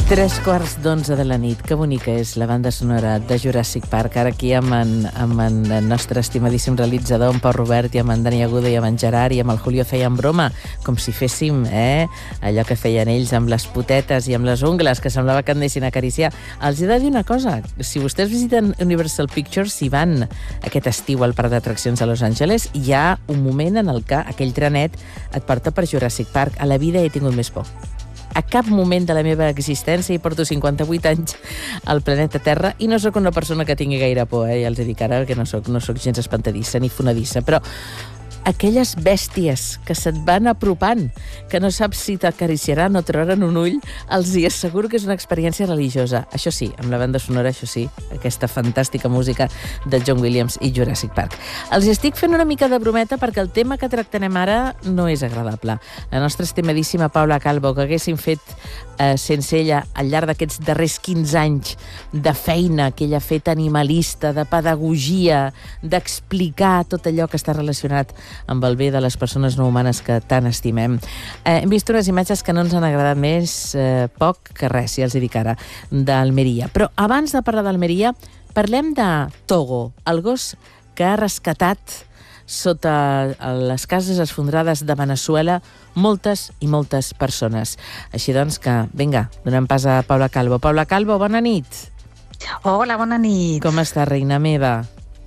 3:15 de la nit. Que bonica és la banda sonora de Jurassic Park. Ara aquí amb el nostre estimadíssim realitzador, en Pau Robert, i amb en Dani Agudo, i amb en Gerard, i amb el Julio feien broma, com si féssim allò que feien ells amb les potetes i amb les ungles, que semblava que anessin a acariciar. Els he de dir una cosa, si vostès visiten Universal Pictures, si van aquest estiu al parc d'atraccions a Los Angeles, hi ha un moment en el que aquell trenet et porta per Jurassic Park. A la vida he tingut més por. A cap moment de la meva existència, i porto 58 anys al planeta Terra, i no sóc una persona que tingui gaire por, ja els dic ara que no sóc gens espantadissa ni fonadissa, però aquelles bèsties que se't van apropant, que no saps si t'acariciaran o trauran un ull, els hi asseguro que és una experiència religiosa. Això sí, amb la banda sonora, això sí, aquesta fantàstica música de John Williams i Jurassic Park. Els estic fent una mica de brometa perquè el tema que tractarem ara no és agradable. La nostra estimadíssima Paula Calvo, que haguéssim fet sense ella al llarg d'aquests darrers 15 anys de feina que ella ha fet animalista, de pedagogia, d'explicar tot allò que està relacionat amb el bé de les persones no humanes que tant estimem. Hem vist unes imatges que no ens han agradat més poc que res, ja els dic ara, d'Almeria. Però abans de parlar d'Almeria, parlem de Togo, el gos que ha rescatat sota les cases esfondrades de Veneçuela moltes i moltes persones. Així doncs que, vinga, donem pas a Paula Calvo. Paula Calvo, bona nit. Hola, bona nit. Com està, reina meva?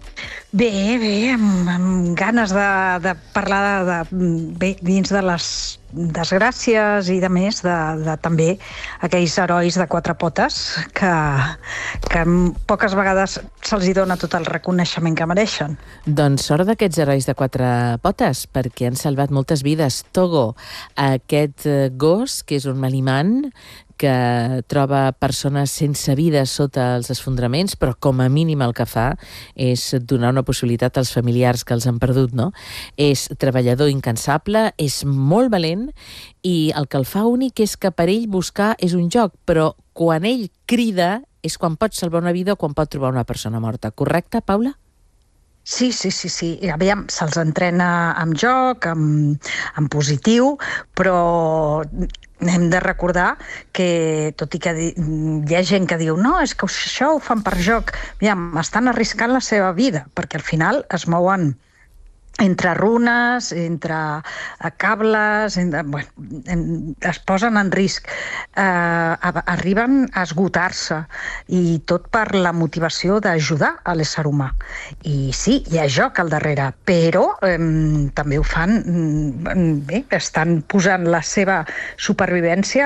Bé, amb ganes de parlar dins de les desgràcies i de més, de també aquells herois de quatre potes que poques vegades se'ls dona tot el reconeixement que mereixen. Doncs sort d'aquests herois de quatre potes, perquè han salvat moltes vides. Togo, aquest gos, que és un malimán, que troba persones sense vida sota els esfondraments, però com a mínim el que fa és donar una possibilitat als familiars que els han perdut, no? És treballador incansable, és molt valent, i el que el fa únic és que per ell buscar és un joc, però quan ell crida és quan pot salvar una vida o quan pot trobar una persona morta. Correcte, Paula? Sí. Aviam, se'ls entrena amb joc, amb positiu, però hem de recordar que, tot i que hi ha gent que diu no, és que això ho fan per joc, aviam, estan arriscant la seva vida, perquè al final es mouen entre runes, entre cables, es posen en risc, arriben a esgotar-se, i tot per la motivació d'ajudar a l'ésser humà. I sí, hi ha joc al darrere, però també ho fan, bé, estan posant la seva supervivència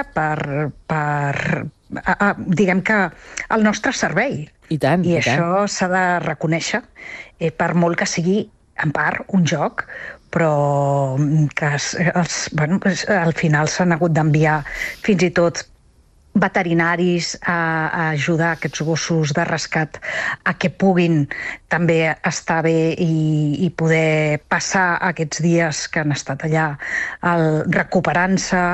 diguem que al nostre servei. I tant, I això s'ha de reconèixer, per molt que sigui en part un joc, però que al final s'han hagut d'enviar fins i tot veterinaris a ajudar aquests gossos de rescat a que puguin també estar bé i poder passar aquests dies que han estat allà recuperant-se.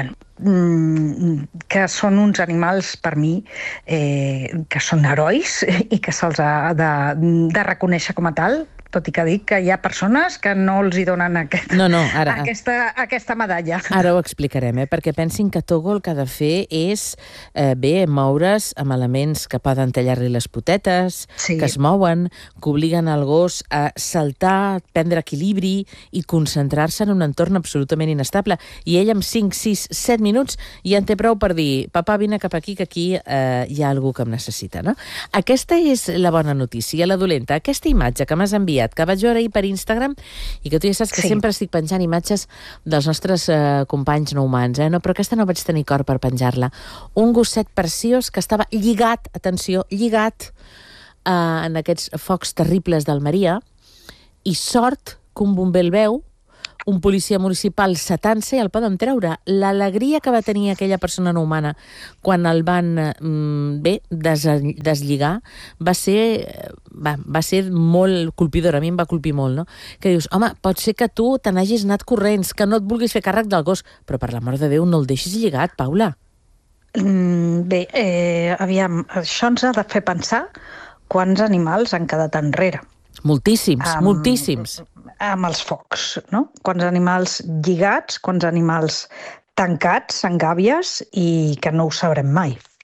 Que són uns animals, per mi, que són herois i que se'ls ha de reconèixer com a tal, tot i que dic que hi ha persones que no els hi donen aquesta medalla. Ara ho explicarem, perquè pensin que Togo el que ha de fer és moure's amb elements que poden tallar-li les potetes, que es mouen, que obliguen el gos a saltar, prendre equilibri i concentrar-se en un entorn absolutament inestable. I ell amb 5, 6, 7 minuts ja en té prou per dir papà, vine cap aquí, que aquí hi ha algú que em necessita, no? Aquesta és la bona notícia. La dolenta, aquesta imatge que m'has enviat, que vaig veure ahir per Instagram, i que tu ja saps que sempre estic penjant imatges dels nostres companys no humans, no? Però aquesta no vaig tenir cor per penjar-la. Un gosset preciós que estava lligat, atenció, lligat en aquests focs terribles d'Almeria, i sort que un bomber el veu, un policia municipal s'atansa i el poden treure. L'alegria que va tenir aquella persona no humana quan el van deslligar va ser molt colpidora. A mi em va colpir molt, no? Que dius, home, pot ser que tu te n'hagis anat corrents, que no et vulguis fer càrrec del gos, però per l'amor de Déu no el deixis lligat, Paula. Bé, aviam, això ens ha de fer pensar quants animals han quedat enrere. Moltíssims. Amb els focs, no? Quants animals lligats, quants animals tancats en gàbies i que no ho sabrem mai.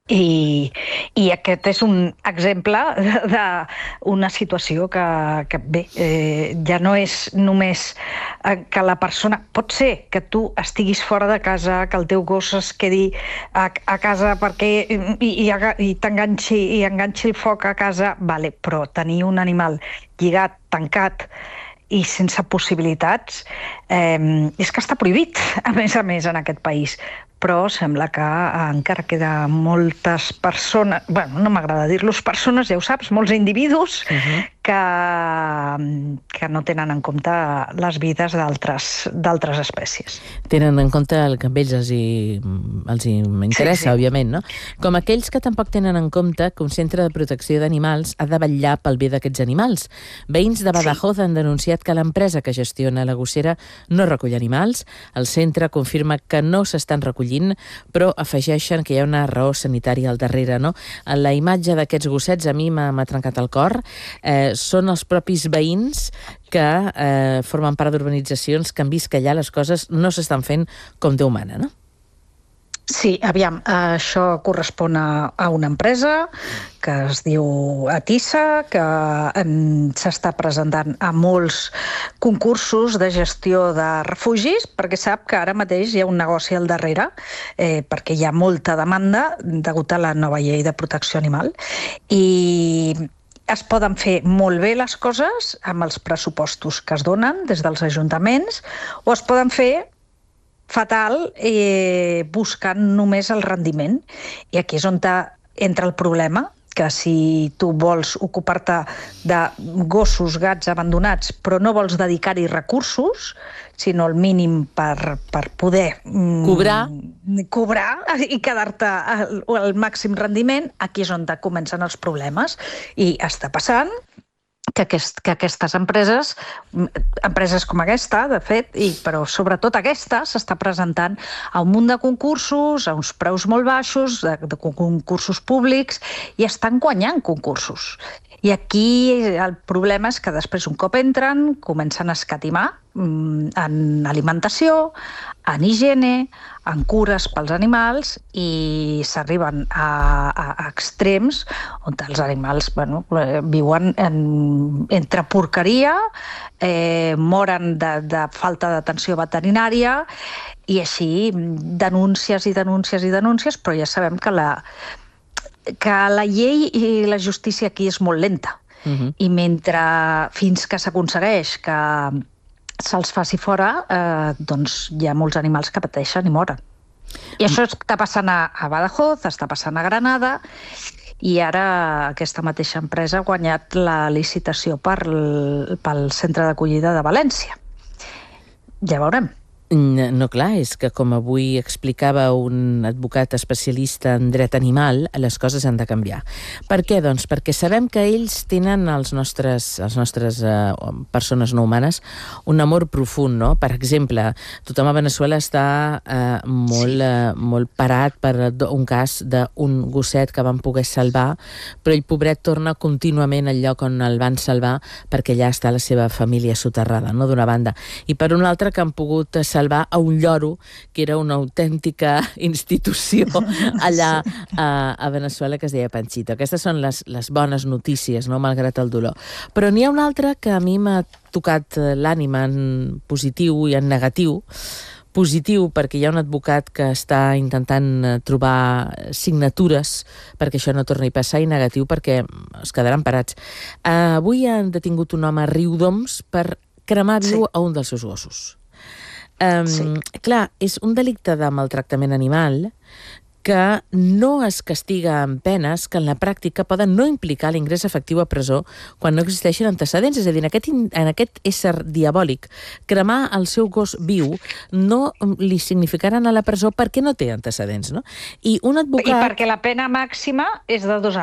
I aquest és un exemple d'una situació que bé, ja no és només que la persona... Pot ser que tu estiguis fora de casa, que el teu gos es quedi a casa perquè i enganxi el foc a casa, vale, però tenir un animal lligat, tancat i sense possibilitats és que està prohibit, a més, en aquest país. Però sembla que encara queda moltes persones, bueno, no m'agrada dir-los persones, ja ho saps, molts individus que no tenen en compte les vides d'altres espècies. Tenen en compte el que a ells els interessa, òbviament, no? Com aquells que tampoc tenen en compte que un centre de protecció d'animals ha de vetllar pel bé d'aquests animals. Veïns de Badajoz han denunciat que l'empresa que gestiona la gossera no recull animals. El centre confirma que no s'estan recollint, però afegeixen que hi ha una raó sanitària al darrere, no? La imatge d'aquests gossets a mi m'ha trencat el cor. Són els propis veïns que formen part d'urbanitzacions que han vist que allà les coses no s'estan fent com Déu mana, no? Sí, aviam, això correspon a una empresa que es diu Atisa, que s'està presentant a molts concursos de gestió de refugis, perquè sap que ara mateix hi ha un negoci al darrere, perquè hi ha molta demanda degut a la nova llei de protecció animal. I es poden fer molt bé les coses amb els pressupostos que es donen des dels ajuntaments, o es poden fer fatal buscant només el rendiment. I aquí és on entra el problema, que si tu vols ocupar-te de gossos, gats abandonats, però no vols dedicar-hi recursos, sinó el mínim per poder cobrar i quedar-te al màxim rendiment, aquí és on comencen els problemes. I està passant que aquestes empreses com aquesta, de fet, però sobretot aquesta, s'està presentant a un munt de concursos, a uns preus molt baixos, de concursos públics, i estan guanyant concursos. I aquí el problema és que després, un cop entren, comencen a escatimar en alimentació, en higiene, en cures pels animals, i s'arriben a extrems on els animals viuen entre porqueria, moren de falta d'atenció veterinària, i així denúncies i denúncies i denúncies, però ja sabem que la llei i la justícia aquí és molt lenta. I fins que s'aconsegueix que se'ls faci fora, doncs hi ha molts animals que pateixen i moren. I això està passant a Badajoz, està passant a Granada, i ara aquesta mateixa empresa ha guanyat la licitació pel centre d'acollida de València. Ja veurem. No, clar, és que com avui explicava un advocat especialista en dret animal, les coses han de canviar. Per què? Doncs perquè sabem que ells tenen, les nostres persones no humanes, un amor profund, no? Per exemple, tothom a Veneçuela està molt parat per un cas d'un gosset que van poder salvar, però ell, pobret, torna contínuament al lloc on el van salvar perquè allà està la seva família soterrada, no? D'una banda. I per una altra, que han pogut salvar a un lloro, que era una autèntica institució allà a Veneçuela, que es deia Panchito. Aquestes són les bones notícies, no? Malgrat el dolor. Però n'hi ha una altra que a mi m'ha tocat l'ànima en positiu i en negatiu. Positiu perquè hi ha un advocat que està intentant trobar signatures perquè això no torni a passar, i negatiu perquè es quedaran parats. Avui han detingut un home a Riudoms per cremar viu a un dels seus gossos. Clar, és un delicte de maltractament animal que no es castiga amb penes que en la pràctica poden no implicar l'ingrés efectiu a presó quan no existeixen antecedents. És a dir, en aquest ésser diabòlic, cremar el seu gos viu no li significarà anar a la presó perquè no té antecedents, no? I un advocat... I perquè la pena màxima és de 2 anys.